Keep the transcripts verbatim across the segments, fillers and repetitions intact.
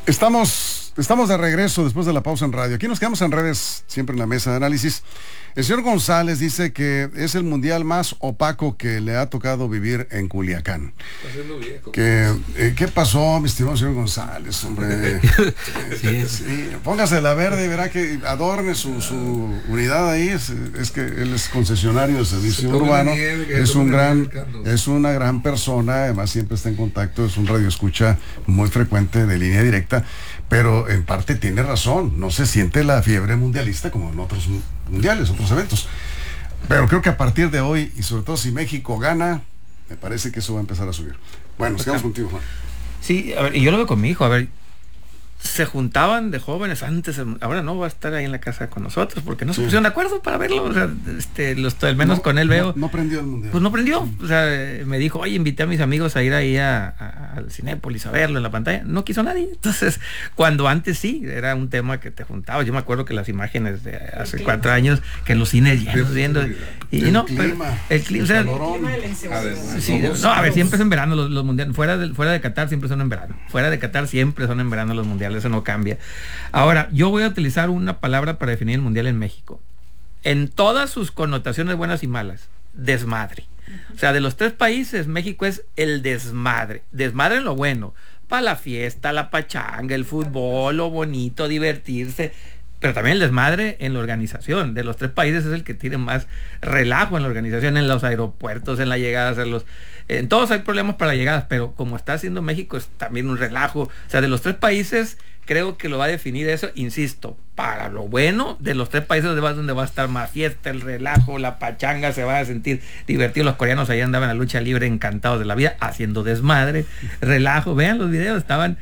Estamos, estamos de regreso después de la pausa en radio. Aquí nos quedamos en redes, siempre en la mesa de análisis. El señor González dice que es el mundial más opaco que le ha tocado vivir en Culiacán. Que, eh, ¿Qué pasó, mi estimado señor González, hombre? sí, sí, póngase la verde y verá que adorne su, su unidad ahí. Es, es que él es concesionario de servicio urbano. Es un gran, es una gran persona, además siempre está en contacto, es un radioescucha muy frecuente de línea directa, pero en parte tiene razón, no se siente la fiebre mundialista como en otros mundiales, otros eventos. Pero creo que a partir de hoy, y sobre todo si México gana, me parece que eso va a empezar a subir. Bueno, nos quedamos contigo, Juan. Sí, a ver, y yo lo veo con mi hijo, a ver, se juntaban de jóvenes antes, ahora no va a estar ahí en la casa con nosotros porque no se sí. pusieron de acuerdo para verlo, o sea, este, los, al menos no, con él veo. No, no prendió el mundial. Pues no prendió, o sea, me dijo, oye, invité a mis amigos a ir ahí a, a, al Cinépolis a verlo en la pantalla, no quiso nadie. Entonces, cuando antes sí, era un tema que te juntabas, yo me acuerdo que las imágenes de hace el cuatro clima. años, que los cines llenos, viendo, y, y el no, clima, pero, el clima, o sea, el sí, no, a ver, siempre es en verano los, los mundiales, fuera de, fuera de Qatar siempre son en verano, fuera de Qatar siempre son en verano los mundiales, eso no cambia. Ahora, yo voy a utilizar una palabra para definir el mundial en México. En todas sus connotaciones buenas y malas, desmadre. O sea, de los tres países, México es el desmadre. Desmadre en lo bueno. Para la fiesta, la pachanga, el fútbol, lo bonito, divertirse. Pero también el desmadre en la organización. De los tres países es el que tiene más relajo en la organización, en los aeropuertos, en las llegadas, en los... En todos hay problemas para las llegadas, pero como está haciendo México es también un relajo. O sea, de los tres países creo que lo va a definir eso, insisto, para lo bueno, de los tres países donde va, donde va a estar más fiesta, el relajo, la pachanga, se va a sentir divertido. Los coreanos allá andaban en la lucha libre encantados de la vida, haciendo desmadre, relajo, vean los videos, estaban...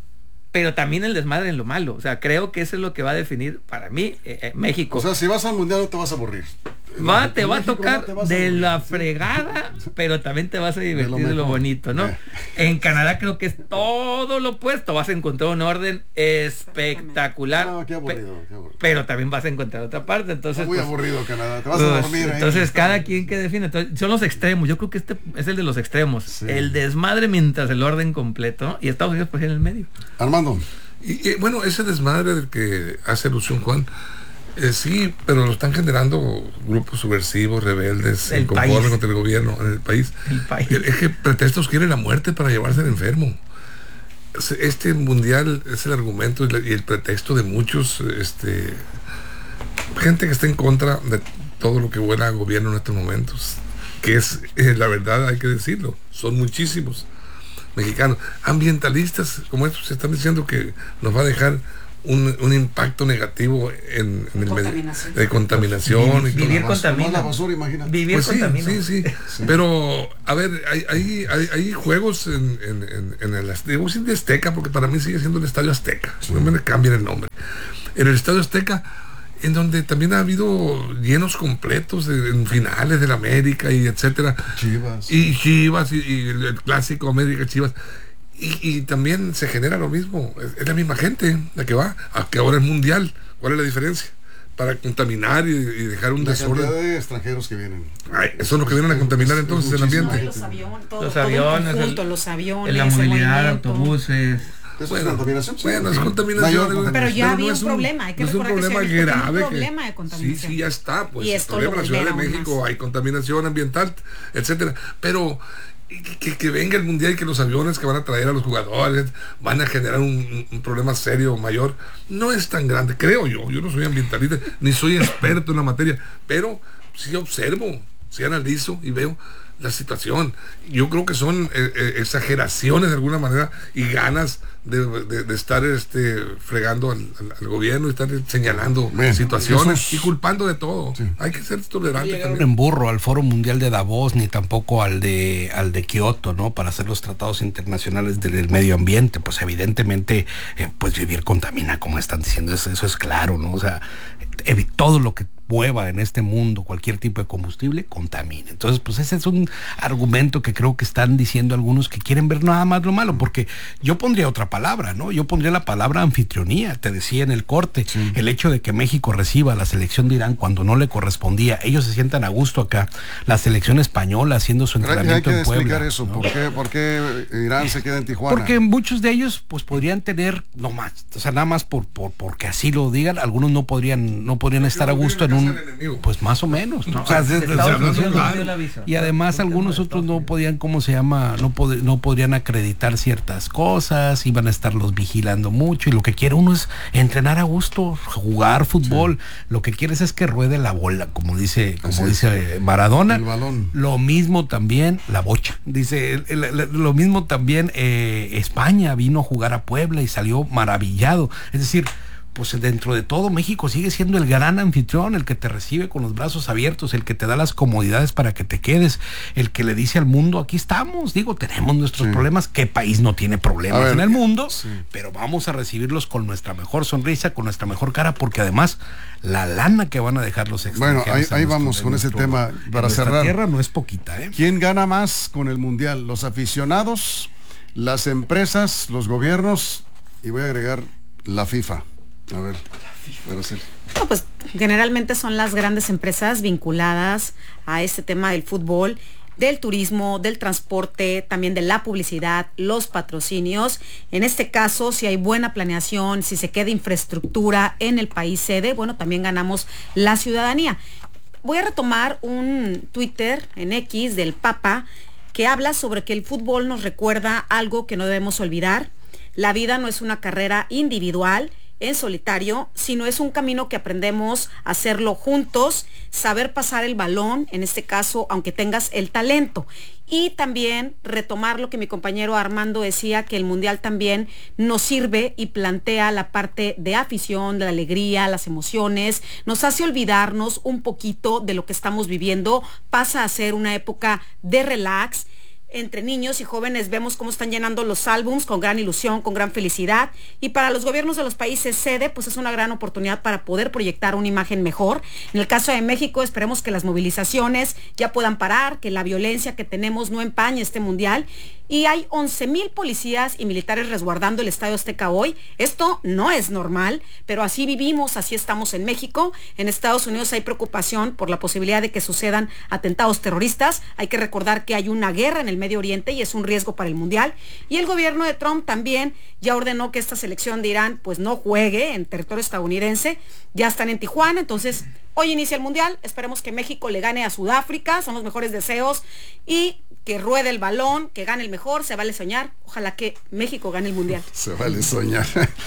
Pero también el desmadre en lo malo, o sea, creo que eso es lo que va a definir para mí eh, eh, México. O sea, si vas al mundial no te vas a aburrir. Va, te va a tocar no de la fregada, pero también te vas a divertir de lo, de lo bonito, ¿no? Eh. En Canadá creo que es todo lo opuesto, vas a encontrar un orden espectacular. No, qué aburrido, qué aburrido. Pero también vas a encontrar otra parte, entonces... Está muy pues, aburrido Canadá, te vas pues, a dormir. Entonces ahí, cada está. quien que define, entonces, son los extremos, yo creo que este es el de los extremos, Sí. el desmadre mientras el orden completo, ¿no? Y Estados Unidos pues en el medio. Armando. Y, y bueno, ese desmadre del que hace alusión Juan, eh, sí, pero lo están generando grupos subversivos, rebeldes, El inconformes país. contra el gobierno en el país. El país. Es que pretextos quiere la muerte para llevarse al enfermo. Este mundial es el argumento y, la, y el pretexto de muchos, este, gente que está en contra de todo lo que huela a gobierno en estos momentos, que es, eh, la verdad hay que decirlo, son muchísimos mexicanos, ambientalistas como estos, se están diciendo que nos va a dejar un, un impacto negativo en, en el medio de contaminación. Vivir, y vivir todo. contamina. La basura, imagínate. Vivir Pues sí, contamina. sí, sí, sí. Pero, a ver, hay, hay, hay, hay juegos en, en, en, en el digo, de Azteca, porque para mí sigue siendo el Estadio Azteca. Sí. No me cambien el nombre. En el Estadio Azteca, en donde también ha habido llenos completos de, en finales del América y etcétera. Chivas. Y Chivas, y, y el clásico América Chivas. Y, y también se genera lo mismo. Es, es la misma gente la que va, a que ahora es mundial. ¿Cuál es la diferencia? Para contaminar y, y dejar un la desorden. cantidad de extranjeros que vienen. Ay, eso es lo que vienen a contaminar entonces el ambiente. Los aviones, todo, Los todo aviones, conjunto, el, los aviones, la movilidad, el autobuses. ¿Eso Bueno, es contaminación? Bueno, es contaminación. Mayor, pero ya no había es un problema, hay que no es un recordar que problema se había grave. un problema que, de contaminación. Sí, sí, ya está. Pues Y el esto problema lo en la Ciudad de volverá aún México más. hay contaminación ambiental, etcétera. Pero que, que venga el mundial y que los aviones que van a traer a los jugadores van a generar un, un problema serio mayor, no es tan grande, creo yo. Yo no soy ambientalista ni soy experto en la materia, pero sí observo, sí analizo y veo la situación. Yo creo que son eh, eh, exageraciones de alguna manera y ganas de, de, de estar este, fregando al, al, al gobierno y estar señalando Bien, situaciones es... y culpando de todo. Sí. Hay que ser tolerante No también. en burro al Foro Mundial de Davos ni tampoco al de al de Kioto, ¿no? Para hacer los tratados internacionales del, del medio ambiente, pues evidentemente eh, pues vivir contamina, como están diciendo, eso, eso es claro, ¿no? O sea, ev- todo lo que mueva en este mundo cualquier tipo de combustible contamina. Entonces, pues ese es un argumento que creo que están diciendo algunos que quieren ver nada más lo malo, porque yo pondría otra palabra, ¿no? Yo pondría la palabra anfitrionía, te decía en el corte, sí. El hecho de que México reciba a la selección de Irán cuando no le correspondía, ellos se sientan a gusto acá, la selección española haciendo su entrenamiento en Puebla. Hay que explicar eso, ¿no? ¿Por qué, por qué Irán se queda en Tijuana? Porque muchos de ellos pues podrían tener, no más, o sea, nada más por, por porque así lo digan, algunos no podrían, no podrían estar a gusto en un, pues más o menos, ¿no? O sea, de, de, de, y además algunos otros no podían, ¿cómo se llama? No, pod, no podrían acreditar ciertas cosas, iban a estarlos vigilando mucho, y lo que quiere uno es entrenar a gusto, jugar fútbol, sí. Lo que quieres es que ruede la bola, como dice, como así dice es. Maradona. El balón. Lo mismo también la bocha, dice, el, el, el, lo mismo también eh, España vino a jugar a Puebla y salió maravillado, es decir, pues dentro de todo México sigue siendo el gran anfitrión, el que te recibe con los brazos abiertos, el que te da las comodidades para que te quedes, el que le dice al mundo, aquí estamos, digo, tenemos nuestros sí. problemas, ¿qué país no tiene problemas ver, en el mundo? Sí. Pero vamos a recibirlos con nuestra mejor sonrisa, con nuestra mejor cara, porque además la lana que van a dejar los extranjeros. Bueno, ahí, ahí nuestro, vamos con nuestro, ese tema para cerrar. La tierra no es poquita, ¿eh? ¿Quién gana más con el Mundial? ¿Los aficionados, las empresas, los gobiernos? Y voy a agregar la FIFA. A ver, no, pues generalmente son las grandes empresas vinculadas a este tema del fútbol, del turismo, del transporte, también de la publicidad, los patrocinios. En este caso, si hay buena planeación, si se queda infraestructura en el país sede, bueno, también ganamos la ciudadanía. Voy a retomar un Twitter en X del Papa que habla sobre que el fútbol nos recuerda algo que no debemos olvidar. La vida no es una carrera individual, en solitario, sino es un camino que aprendemos a hacerlo juntos, saber pasar el balón, en este caso, aunque tengas el talento. Y también retomar lo que mi compañero Armando decía, que el Mundial también nos sirve y plantea la parte de afición, de la alegría, las emociones, nos hace olvidarnos un poquito de lo que estamos viviendo, pasa a ser una época de relax. Entre niños y jóvenes vemos cómo están llenando los álbums con gran ilusión, con gran felicidad, y para los gobiernos de los países sede, pues es una gran oportunidad para poder proyectar una imagen mejor. En el caso de México, esperemos que las movilizaciones ya puedan parar, que la violencia que tenemos no empañe este Mundial, y hay once mil policías y militares resguardando el Estadio Azteca hoy. Esto no es normal, pero así vivimos, así estamos en México. En Estados Unidos hay preocupación por la posibilidad de que sucedan atentados terroristas. Hay que recordar que hay una guerra en el Medio Oriente y es un riesgo para el Mundial. Y el gobierno de Trump también ya ordenó que esta selección de Irán pues no juegue en territorio estadounidense. Ya están en Tijuana, entonces hoy inicia el Mundial. Esperemos que México le gane a Sudáfrica, son los mejores deseos, y que ruede el balón, que gane el mejor. Se vale soñar, ojalá que México gane el Mundial. Se vale soñar.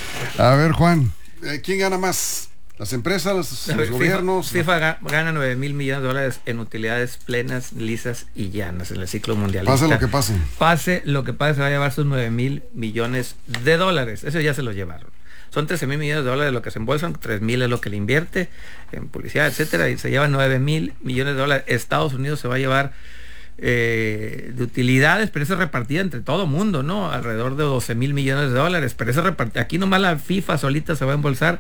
A ver, Juan, ¿quién gana más? ¿Las empresas, los, los FIFA, gobiernos? FIFA gana nueve mil millones de dólares en utilidades plenas, lisas y llanas en el ciclo mundialista. Pase lo que pase. Pase lo que pase, se va a llevar sus nueve mil millones de dólares. Eso ya se lo llevaron. Son trece mil millones de dólares lo que se embolsan, tres mil es lo que le invierte en publicidad, etcétera, y se llevan nueve mil millones de dólares. Estados Unidos se va a llevar eh, de utilidades, pero eso es repartida entre todo mundo, ¿no? Alrededor de doce mil millones de dólares, pero eso repartido. Aquí nomás la FIFA solita se va a embolsar